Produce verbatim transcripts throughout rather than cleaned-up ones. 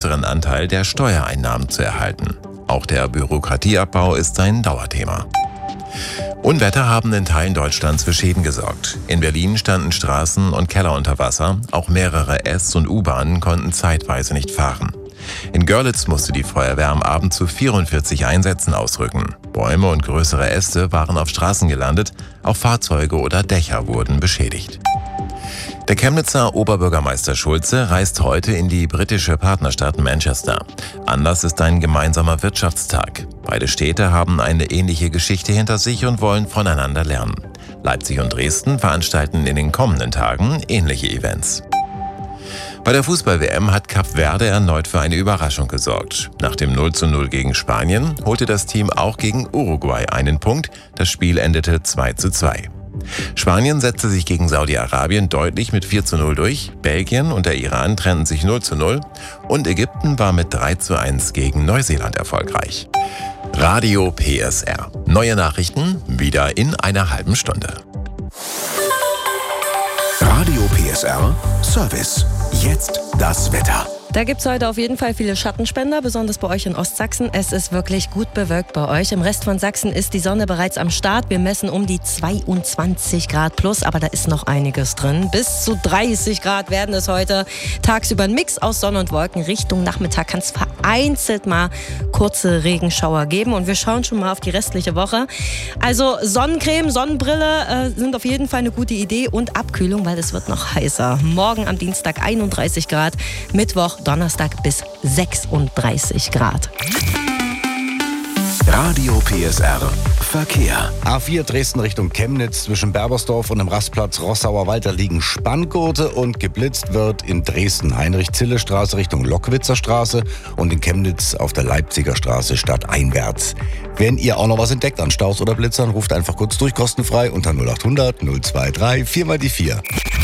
größeren Anteil der Steuereinnahmen zu erhalten. Auch der Bürokratieabbau ist ein Dauerthema. Unwetter haben in Teilen Deutschlands für Schäden gesorgt. In Berlin standen Straßen und Keller unter Wasser. Auch mehrere S- und U-Bahnen konnten zeitweise nicht fahren. In Görlitz musste die Feuerwehr am Abend zu vierundvierzig Einsätzen ausrücken. Bäume und größere Äste waren auf Straßen gelandet. Auch Fahrzeuge oder Dächer wurden beschädigt. Der Chemnitzer Oberbürgermeister Schulze reist heute in die britische Partnerstadt Manchester. Anlass ist ein gemeinsamer Wirtschaftstag. Beide Städte haben eine ähnliche Geschichte hinter sich und wollen voneinander lernen. Leipzig und Dresden veranstalten in den kommenden Tagen ähnliche Events. Bei der Fußball-W M hat Kap Verde erneut für eine Überraschung gesorgt. Nach dem null zu null gegen Spanien holte das Team auch gegen Uruguay einen Punkt. Das Spiel endete zwei zu zwei. Spanien setzte sich gegen Saudi-Arabien deutlich mit vier zu null durch, Belgien und der Iran trennten sich null zu null und Ägypten war mit drei zu eins gegen Neuseeland erfolgreich. Radio P S R. Neue Nachrichten wieder in einer halben Stunde. Radio P S R Service. Jetzt das Wetter. Da gibt es heute auf jeden Fall viele Schattenspender, besonders bei euch in Ostsachsen. Es ist wirklich gut bewölkt bei euch. Im Rest von Sachsen ist die Sonne bereits am Start. Wir messen um die zweiundzwanzig Grad plus, aber da ist noch einiges drin. Bis zu dreißig Grad werden es heute. Tagsüber ein Mix aus Sonne und Wolken. Richtung Nachmittag kann es vereinzelt mal kurze Regenschauer geben. Und wir schauen schon mal auf die restliche Woche. Also Sonnencreme, Sonnenbrille äh, sind auf jeden Fall eine gute Idee und Abkühlung, weil es wird noch heißer. Morgen am Dienstag einunddreißig Grad, Mittwoch Donnerstag bis sechsunddreißig Grad. Radio P S R Verkehr. A vier Dresden Richtung Chemnitz zwischen Berbersdorf und dem Rastplatz Rossauer Wald, da liegen Spanngurte und geblitzt wird in Dresden Heinrich-Zille-Straße Richtung Lockwitzer Straße und in Chemnitz auf der Leipziger Straße stadteinwärts. Wenn ihr auch noch was entdeckt an Staus oder Blitzern, ruft einfach kurz durch, kostenfrei unter null acht hundert null dreiundzwanzig vier mal die vier.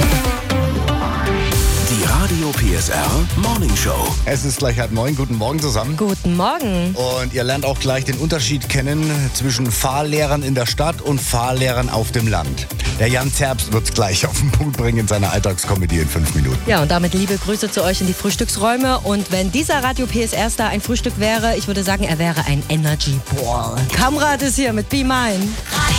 Die Radio P S R Morning Show. Es ist gleich halb neun. Guten Morgen zusammen. Guten Morgen. Und ihr lernt auch gleich den Unterschied kennen zwischen Fahrlehrern in der Stadt und Fahrlehrern auf dem Land. Der Jan Zerbst wird es gleich auf den Punkt bringen in seiner Alltagskomödie in fünf Minuten. Ja, und damit liebe Grüße zu euch in die Frühstücksräume. Und wenn dieser Radio P S R-Star ein Frühstück wäre, ich würde sagen, er wäre ein Energy Ball. Kamrat ist hier mit Be Mine.